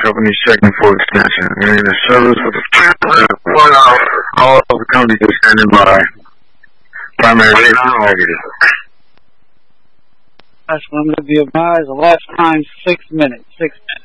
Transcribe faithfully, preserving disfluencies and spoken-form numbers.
companies checking for extension. We need a service with a one hour. All of the companies are standing by. Primary negative. That's going to be advised. The last time, six minutes. Six minutes.